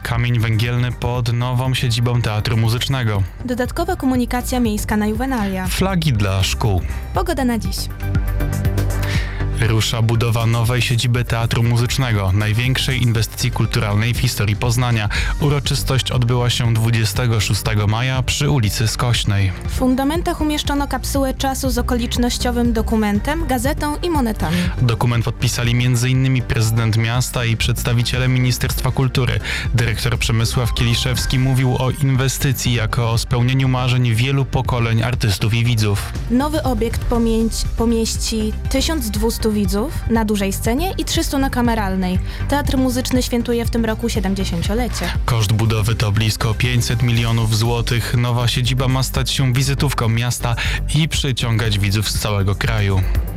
Kamień węgielny pod nową siedzibą Teatru Muzycznego. Dodatkowa komunikacja miejska na Juvenalia. Flagi dla szkół. Pogoda na dziś. Rusza budowa nowej siedziby Teatru Muzycznego, największej inwestycji kulturalnej w historii Poznania. Uroczystość odbyła się 26 maja przy ulicy Skośnej. W fundamentach umieszczono kapsułę czasu z okolicznościowym dokumentem, gazetą i monetami. Dokument podpisali m.in. prezydent miasta i przedstawiciele Ministerstwa Kultury. Dyrektor Przemysław Kieliszewski mówił o inwestycji jako o spełnieniu marzeń wielu pokoleń artystów i widzów. Nowy obiekt pomieści 1200 widzów na dużej scenie i 300 na kameralnej. Teatr Muzyczny świętuje w tym roku 70-lecie. Koszt budowy to blisko 500 milionów złotych. Nowa siedziba ma stać się wizytówką miasta i przyciągać widzów z całego kraju.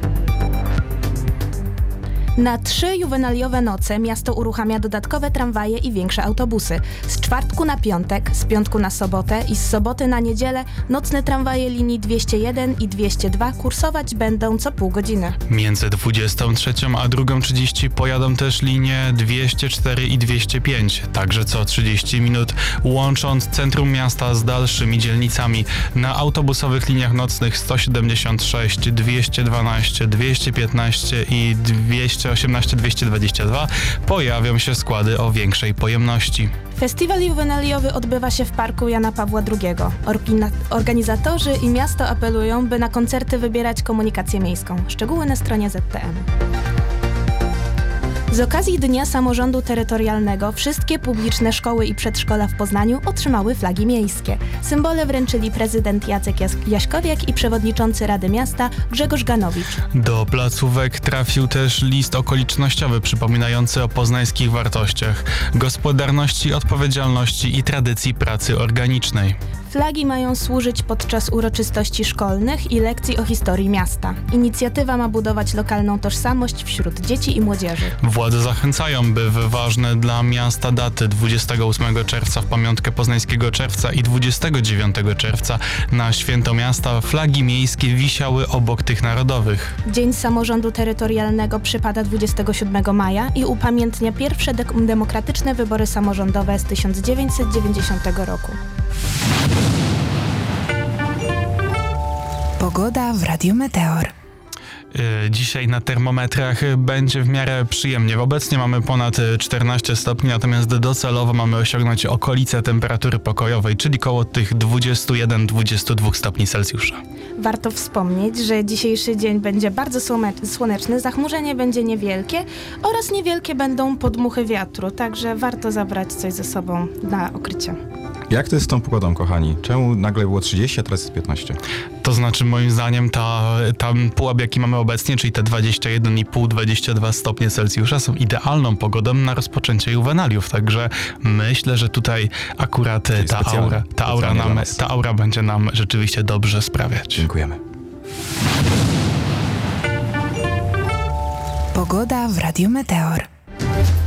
Na 3 juwenaliowe noce miasto uruchamia dodatkowe tramwaje i większe autobusy. Z czwartku na piątek, z piątku na sobotę i z soboty na niedzielę nocne tramwaje linii 201 i 202 kursować będą co pół godziny. Między 23 a 2:30 pojadą też linie 204 i 205, także co 30 minut, łącząc centrum miasta z dalszymi dzielnicami. Na autobusowych liniach nocnych 176, 212, 215 i 218-222 pojawią się składy o większej pojemności. Festiwal juwenaliowy odbywa się w Parku Jana Pawła II. Organizatorzy i miasto apelują, by na koncerty wybierać komunikację miejską. Szczegóły na stronie ZTM. Z okazji Dnia Samorządu Terytorialnego wszystkie publiczne szkoły i przedszkola w Poznaniu otrzymały flagi miejskie. Symbole wręczyli prezydent Jacek Jaśkowiak i przewodniczący Rady Miasta Grzegorz Ganowicz. Do placówek trafił też list okolicznościowy przypominający o poznańskich wartościach, gospodarności, odpowiedzialności i tradycji pracy organicznej. Flagi mają służyć podczas uroczystości szkolnych i lekcji o historii miasta. Inicjatywa ma budować lokalną tożsamość wśród dzieci i młodzieży. Władze zachęcają, by w ważne dla miasta daty 28 czerwca w pamiątkę Poznańskiego Czerwca i 29 czerwca na Święto Miasta flagi miejskie wisiały obok tych narodowych. Dzień Samorządu Terytorialnego przypada 27 maja i upamiętnia pierwsze demokratyczne wybory samorządowe z 1990 roku. Pogoda w Radiu Meteor. Dzisiaj na termometrach będzie w miarę przyjemnie. Obecnie mamy ponad 14 stopni, natomiast docelowo mamy osiągnąć okolice temperatury pokojowej, czyli koło tych 21-22 stopni Celsjusza. Warto wspomnieć, że dzisiejszy dzień będzie bardzo słoneczny, zachmurzenie będzie niewielkie oraz niewielkie będą podmuchy wiatru, także warto zabrać coś ze sobą na okrycie. Jak to jest z tą pogodą, kochani? Czemu nagle było 30, a teraz jest 15? To znaczy, moim zdaniem, ten pułap, jaki mamy obecnie, czyli te 21,5-22 stopnie Celsjusza są idealną pogodą na rozpoczęcie juwenaliów, także myślę, że tutaj akurat ta aura będzie nam rzeczywiście dobrze sprawiać. Dziękujemy. Pogoda w Radiu Meteor.